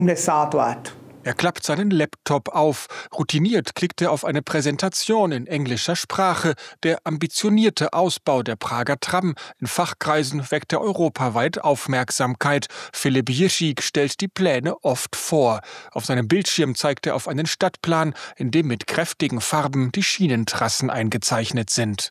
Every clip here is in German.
Er klappt seinen Laptop auf. Routiniert klickt er auf eine Präsentation in englischer Sprache. Der ambitionierte Ausbau der Prager Tram in Fachkreisen weckt er europaweit Aufmerksamkeit. Filip Jiřík stellt die Pläne oft vor. Auf seinem Bildschirm zeigt er auf einen Stadtplan, in dem mit kräftigen Farben die Schienentrassen eingezeichnet sind.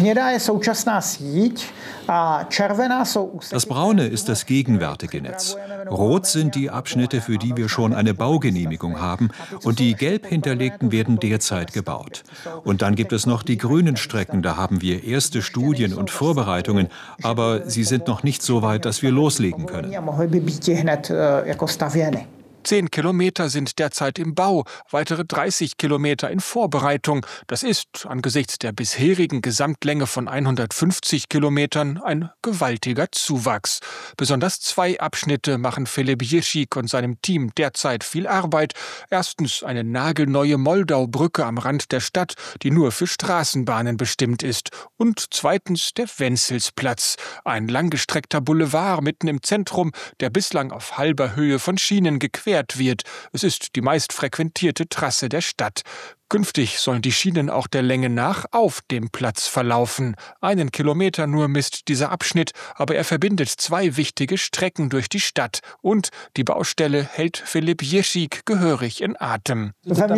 Das Braune ist das gegenwärtige Netz. Rot sind die Abschnitte, für die wir schon eine Baugenehmigung haben, und die gelb hinterlegten werden derzeit gebaut. Und dann gibt es noch die grünen Strecken, da haben wir erste Studien und Vorbereitungen, aber sie sind noch nicht so weit, dass wir loslegen können. 10 Kilometer sind derzeit im Bau, weitere 30 Kilometer in Vorbereitung. Das ist angesichts der bisherigen Gesamtlänge von 150 Kilometern ein gewaltiger Zuwachs. Besonders 2 Abschnitte machen Filip Jiřík und seinem Team derzeit viel Arbeit. Erstens eine nagelneue Moldaubrücke am Rand der Stadt, die nur für Straßenbahnen bestimmt ist. Und zweitens der Wenzelsplatz, ein langgestreckter Boulevard mitten im Zentrum, der bislang auf halber Höhe von Schienen gequert wird. Es ist die meist frequentierte Trasse der Stadt. Künftig sollen die Schienen auch der Länge nach auf dem Platz verlaufen. 1 Kilometer nur misst dieser Abschnitt, aber er verbindet 2 wichtige Strecken durch die Stadt. Und die Baustelle hält Filip Jiřík gehörig in Atem.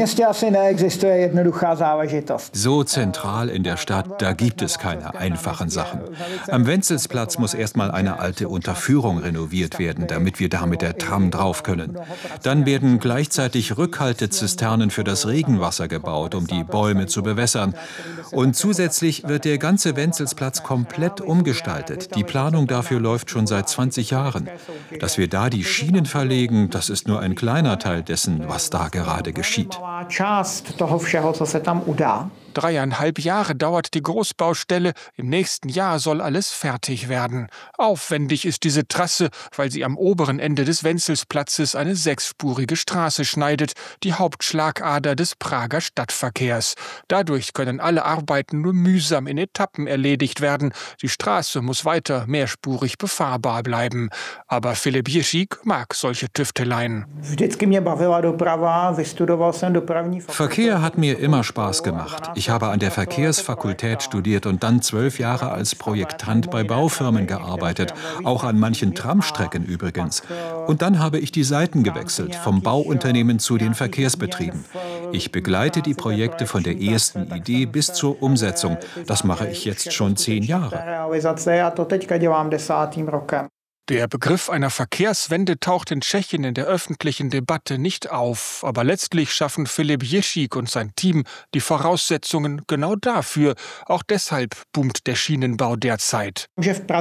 So zentral in der Stadt, da gibt es keine einfachen Sachen. Am Wenzelsplatz muss erstmal eine alte Unterführung renoviert werden, damit wir da mit der Tram drauf können. Dann werden gleichzeitig Rückhaltezisternen für das Regenwasser gebaut, um die Bäume zu bewässern. Und zusätzlich wird der ganze Wenzelsplatz komplett umgestaltet. Die Planung dafür läuft schon seit 20 Jahren. Dass wir da die Schienen verlegen, das ist nur ein kleiner Teil dessen, was da gerade geschieht. 3,5 Jahre dauert die Großbaustelle. Im nächsten Jahr soll alles fertig werden. Aufwendig ist diese Trasse, weil sie am oberen Ende des Wenzelsplatzes eine 6-spurige Straße schneidet, die Hauptschlagader des Prager Stadtverkehrs. Dadurch können alle Arbeiten nur mühsam in Etappen erledigt werden. Die Straße muss weiter mehrspurig befahrbar bleiben. Aber Filip Jiřík mag solche Tüfteleien. Verkehr hat mir immer Spaß gemacht. Ich habe an der Verkehrsfakultät studiert und dann 12 Jahre als Projektant bei Baufirmen gearbeitet, auch an manchen Tramstrecken übrigens. Und dann habe ich die Seiten gewechselt, vom Bauunternehmen zu den Verkehrsbetrieben. Ich begleite die Projekte von der ersten Idee bis zur Umsetzung. Das mache ich jetzt schon 10 Jahre. Der Begriff einer Verkehrswende taucht in Tschechien in der öffentlichen Debatte nicht auf. Aber letztlich schaffen Filip Jiřík und sein Team die Voraussetzungen genau dafür. Auch deshalb boomt der Schienenbau derzeit.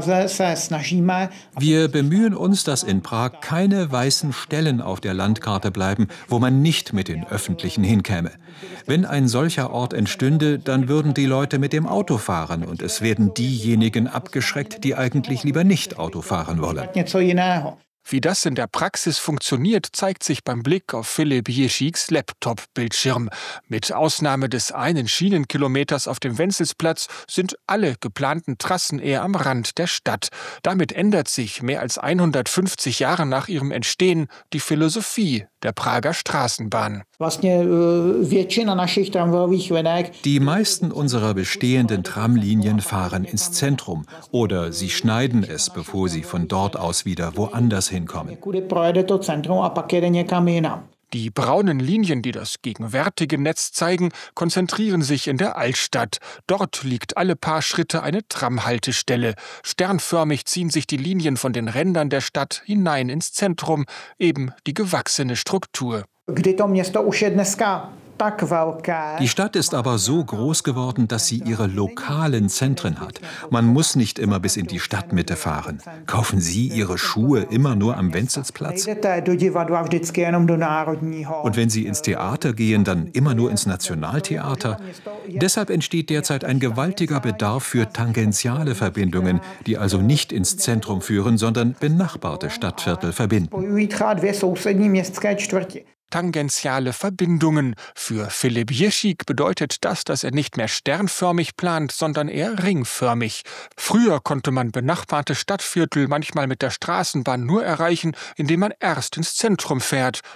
Wir bemühen uns, dass in Prag keine weißen Stellen auf der Landkarte bleiben, wo man nicht mit den Öffentlichen hinkäme. Wenn ein solcher Ort entstünde, dann würden die Leute mit dem Auto fahren und es werden diejenigen abgeschreckt, die eigentlich lieber nicht Auto fahren wollen. Wie das in der Praxis funktioniert, zeigt sich beim Blick auf Filip Jiříks Laptop-Bildschirm. Mit Ausnahme des einen Schienenkilometers auf dem Wenzelsplatz sind alle geplanten Trassen eher am Rand der Stadt. Damit ändert sich mehr als 150 Jahre nach ihrem Entstehen die Philosophie der Prager Straßenbahn. Die meisten unserer bestehenden Tramlinien fahren ins Zentrum oder sie schneiden es, bevor sie von dort aus wieder woanders hinkommen. Die braunen Linien, die das gegenwärtige Netz zeigen, konzentrieren sich in der Altstadt. Dort liegt alle paar Schritte eine Tramhaltestelle. Sternförmig ziehen sich die Linien von den Rändern der Stadt hinein ins Zentrum, eben die gewachsene Struktur. Die Stadt ist aber so groß geworden, dass sie ihre lokalen Zentren hat. Man muss nicht immer bis in die Stadtmitte fahren. Kaufen Sie Ihre Schuhe immer nur am Wenzelsplatz? Und wenn Sie ins Theater gehen, dann immer nur ins Nationaltheater? Deshalb entsteht derzeit ein gewaltiger Bedarf für tangentiale Verbindungen, die also nicht ins Zentrum führen, sondern benachbarte Stadtviertel verbinden. Tangentiale Verbindungen. Für Philipp Jirschig bedeutet das, dass er nicht mehr sternförmig plant, sondern eher ringförmig. Früher konnte man benachbarte Stadtviertel manchmal mit der Straßenbahn nur erreichen, indem man erst ins Zentrum fährt.